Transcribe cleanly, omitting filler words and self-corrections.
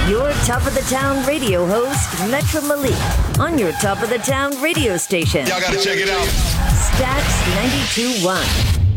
Your Top of the Town radio host, Metro Malik, on your Top of the Town radio station. Y'all gotta check it out. Stax 92.1.